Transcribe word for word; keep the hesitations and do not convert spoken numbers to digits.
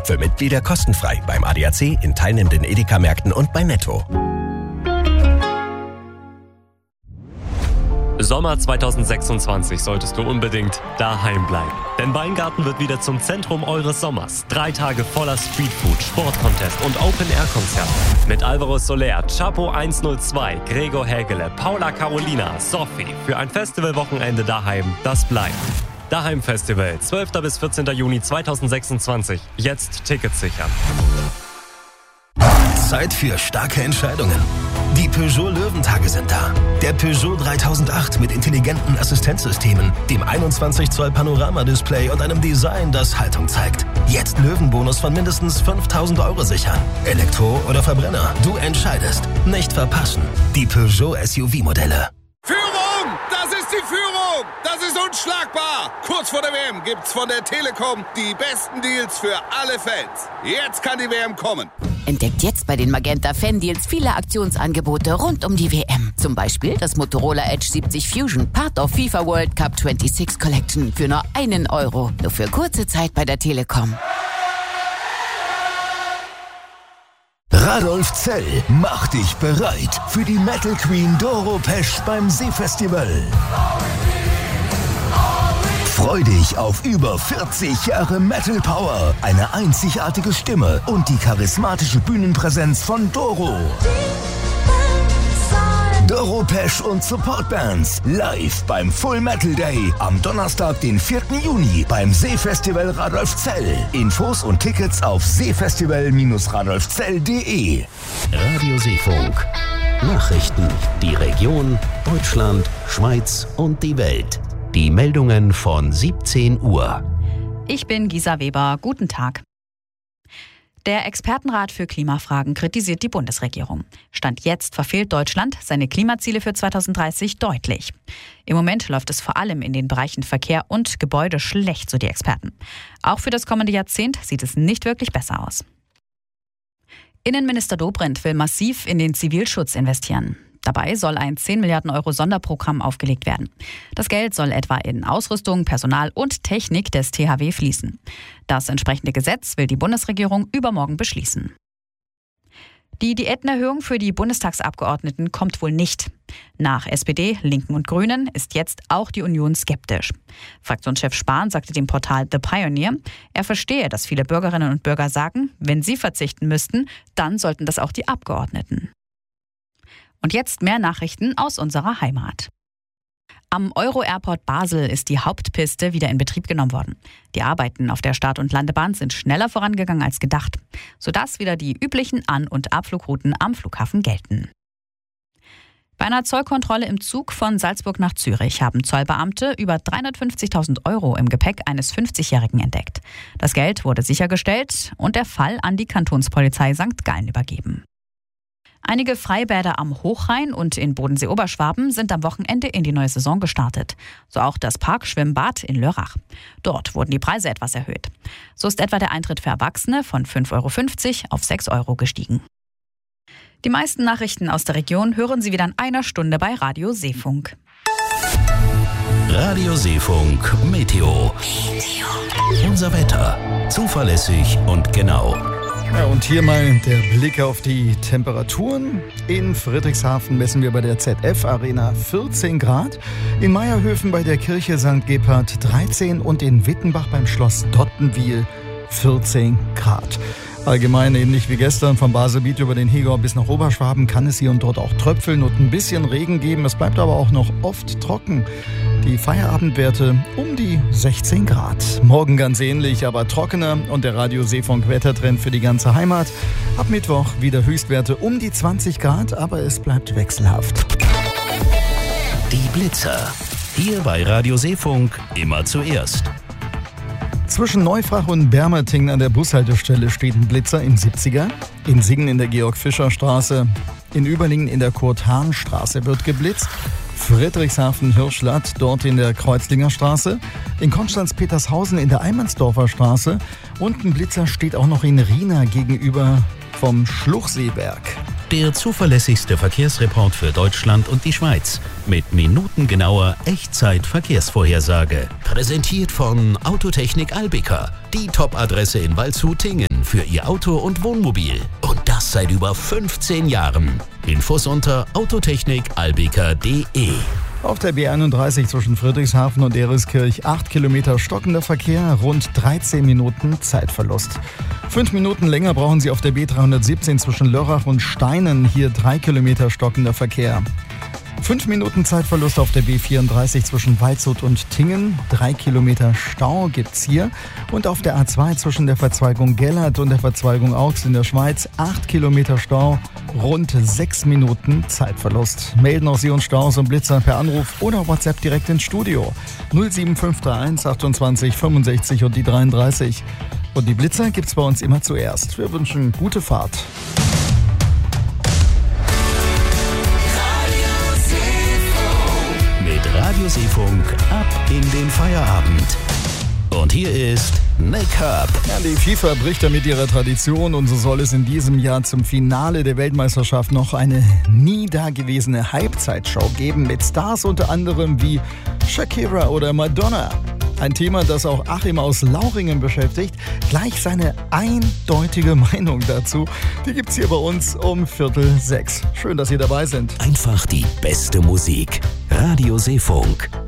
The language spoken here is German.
Für Mitglieder kostenfrei beim A D A C, in teilnehmenden Edeka-Märkten und bei Netto. Sommer zweitausendsechsundzwanzig solltest du unbedingt daheim bleiben. Denn Weingarten wird wieder zum Zentrum eures Sommers. Drei Tage voller Streetfood, Sportcontest und Open-Air-Konzerte. Mit Alvaro Soler, Chapo hundertzwei, Gregor Hägele, Paula Carolina, Sophie. Für ein Festivalwochenende daheim, das bleibt. Daheim Festival, zwölfter bis vierzehnter Juni zweitausendsechsundzwanzig. Jetzt Tickets sichern. Zeit für starke Entscheidungen. Die Peugeot Löwentage sind da. Der Peugeot dreitausendacht mit intelligenten Assistenzsystemen, dem einundzwanzig Zoll Panoramadisplay und einem Design, das Haltung zeigt. Jetzt Löwenbonus von mindestens fünftausend Euro sichern. Elektro oder Verbrenner, du entscheidest. Nicht verpassen. Die Peugeot S U V-Modelle. Führung! Das ist die Führung! Das ist unschlagbar! Kurz vor der W M gibt's von der Telekom die besten Deals für alle Fans. Jetzt kann die W M kommen. Entdeckt jetzt bei den Magenta Fan-Deals viele Aktionsangebote rund um die W M. Zum Beispiel das Motorola Edge siebzig Fusion, Part of FIFA World Cup sechsundzwanzig Collection für nur einen Euro. Nur für kurze Zeit bei der Telekom. Radolf Zell macht dich bereit für die Metal Queen Doro Pesch beim Seefestival. Freu dich auf über vierzig Jahre Metal Power, eine einzigartige Stimme und die charismatische Bühnenpräsenz von Doro. Doro Pesch und Supportbands live beim Full Metal Day am Donnerstag, den vierten Juni beim Seefestival Radolf Zell. Infos und Tickets auf seefestival Bindestrich radolfzell punkt de. Radio Seefunk. Nachrichten, die Region, Deutschland, Schweiz und die Welt. Die Meldungen von siebzehn Uhr. Ich bin Gisa Weber. Guten Tag. Der Expertenrat für Klimafragen kritisiert die Bundesregierung. Stand jetzt verfehlt Deutschland seine Klimaziele für zweitausenddreißig deutlich. Im Moment läuft es vor allem in den Bereichen Verkehr und Gebäude schlecht, so die Experten. Auch für das kommende Jahrzehnt sieht es nicht wirklich besser aus. Innenminister Dobrindt will massiv in den Zivilschutz investieren. Dabei soll ein zehn Milliarden Euro Sonderprogramm aufgelegt werden. Das Geld soll etwa in Ausrüstung, Personal und Technik des T H W fließen. Das entsprechende Gesetz will die Bundesregierung übermorgen beschließen. Die Diätenerhöhung für die Bundestagsabgeordneten kommt wohl nicht. Nach S P D, Linken und Grünen ist jetzt auch die Union skeptisch. Fraktionschef Spahn sagte dem Portal The Pioneer, er verstehe, dass viele Bürgerinnen und Bürger sagen, wenn sie verzichten müssten, dann sollten das auch die Abgeordneten. Und jetzt mehr Nachrichten aus unserer Heimat. Am Euro-Airport Basel ist die Hauptpiste wieder in Betrieb genommen worden. Die Arbeiten auf der Start- und Landebahn sind schneller vorangegangen als gedacht, sodass wieder die üblichen An- und Abflugrouten am Flughafen gelten. Bei einer Zollkontrolle im Zug von Salzburg nach Zürich haben Zollbeamte über dreihundertfünfzigtausend Euro im Gepäck eines fünfzigjährigen entdeckt. Das Geld wurde sichergestellt und der Fall an die Kantonspolizei Sankt Gallen übergeben. Einige Freibäder am Hochrhein und in Bodensee-Oberschwaben sind am Wochenende in die neue Saison gestartet. So auch das Parkschwimmbad in Lörrach. Dort wurden die Preise etwas erhöht. So ist etwa der Eintritt für Erwachsene von fünf Euro fünfzig auf sechs Euro gestiegen. Die meisten Nachrichten aus der Region hören Sie wieder in einer Stunde bei Radio Seefunk. Radio Seefunk Meteo. Unser Wetter. Zuverlässig und genau. Ja, und hier mal der Blick auf die Temperaturen. In Friedrichshafen messen wir bei der Z F Arena vierzehn Grad, in Meierhöfen bei der Kirche Sankt Gebhard dreizehn und in Wittenbach beim Schloss Dottenwil vierzehn Grad. Allgemein ähnlich wie gestern vom Baselbiet über den Hegau bis nach Oberschwaben kann es hier und dort auch tröpfeln und ein bisschen Regen geben. Es bleibt aber auch noch oft trocken. Die Feierabendwerte um die sechzehn Grad. Morgen ganz ähnlich, aber trockener und der Radio Seefunk Wettertrend für die ganze Heimat. Ab Mittwoch wieder Höchstwerte um die zwanzig Grad, aber es bleibt wechselhaft. Die Blitzer. Hier bei Radio Seefunk immer zuerst. Zwischen Neufrach und Bermertingen an der Bushaltestelle steht ein Blitzer im siebziger. In Singen in der Georg-Fischer-Straße. In Überlingen in der Kurt-Hahn-Straße wird geblitzt. Friedrichshafen-Hirschlatt, dort in der Kreuzlinger Straße. In Konstanz-Petershausen in der Eimansdorfer Straße. Und ein Blitzer steht auch noch in Rina gegenüber vom Schluchseeberg. Der zuverlässigste Verkehrsreport für Deutschland und die Schweiz. Mit minutengenauer Echtzeit-Verkehrsvorhersage. Präsentiert von Autotechnik Albeca. Die Top-Adresse in Waldshut-Tingen für Ihr Auto und Wohnmobil. Und das seit über fünfzehn Jahren. Infos unter autotechnik albeca punkt de. Auf der B einunddreißig zwischen Friedrichshafen und Eriskirch acht Kilometer stockender Verkehr, rund dreizehn Minuten Zeitverlust. Fünf Minuten länger brauchen Sie auf der B dreihundertsiebzehn zwischen Lörrach und Steinen, hier drei Kilometer stockender Verkehr. Fünf Minuten Zeitverlust auf der B vierunddreißig zwischen Waldshut und Tingen. Drei Kilometer Stau gibt's hier. Und auf der A zwei zwischen der Verzweigung Gellert und der Verzweigung Augs in der Schweiz. Acht Kilometer Stau, rund sechs Minuten Zeitverlust. Melden auch Sie uns Staus und Blitzer per Anruf oder WhatsApp direkt ins Studio. null sieben fünf drei eins achtundzwanzig fünfundsechzig und die dreiunddreißig. Und die Blitzer gibt's bei uns immer zuerst. Wir wünschen gute Fahrt. Radioseefunk ab in den Feierabend. Und hier ist Make-up. Ja, die FIFA bricht ja mit ihrer Tradition und so soll es in diesem Jahr zum Finale der Weltmeisterschaft noch eine nie dagewesene Halbzeitshow geben mit Stars unter anderem wie Shakira oder Madonna. Ein Thema, das auch Achim aus Lauringen beschäftigt. Gleich seine eindeutige Meinung dazu. Die gibt's hier bei uns um Viertel sechs. Schön, dass Sie dabei sind. Einfach die beste Musik. Radioseefunk.